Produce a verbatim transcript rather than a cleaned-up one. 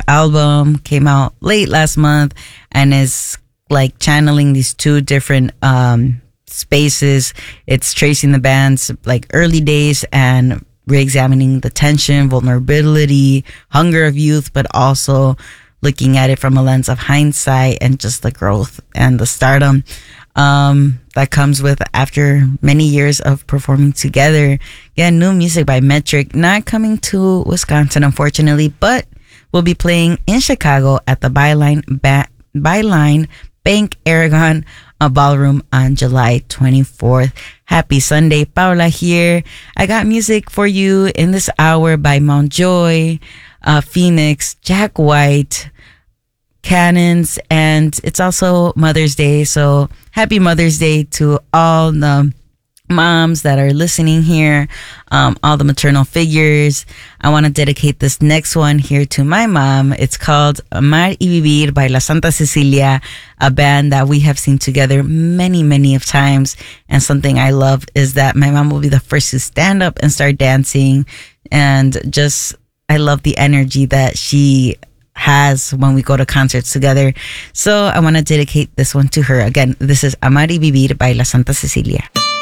album came out late last month and is like channeling these two different um, spaces. It's tracing the band's like early days and re-examining the tension, vulnerability, hunger of youth, but also looking at it from a lens of hindsight and just the growth and the stardom um, that comes with after many years of performing together. Yeah, new music by Metric, not coming to Wisconsin, unfortunately, but we'll be playing in Chicago at the Byline, ba- Byline Bank Aragon a ballroom on July twenty-fourth. Happy Sunday, Paula here. I got music for you in this hour by Mountjoy, uh, Phoenix, Jack White, Cannons, and it's also Mother's Day. So happy Mother's Day to all the moms that are listening here, um, all the maternal figures. I want to dedicate this next one here to my mom. It's called Amar y Vivir by La Santa Cecilia, a band that we have seen together many, many of times. And something I love is that my mom will be the first to stand up and start dancing. And just, I love the energy that she has when we go to concerts together. So I want to dedicate this one to her. Again, this is Amar y Vivir by La Santa Cecilia.